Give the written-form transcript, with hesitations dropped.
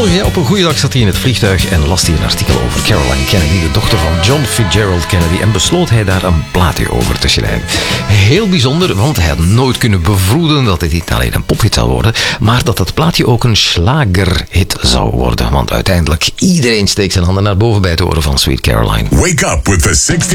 Toevallig, ja, op een goede dag zat hij in het vliegtuig en las hij een artikel over Caroline Kennedy, de dochter van John Fitzgerald Kennedy, en besloot hij daar een plaatje over te schrijven. Heel bijzonder, want hij had nooit kunnen bevroeden dat dit niet alleen een pophit zou worden, maar dat het plaatje ook een slagerhit zou worden. Want uiteindelijk, iedereen steekt zijn handen naar boven bij het horen van Sweet Caroline. Wake up with the 60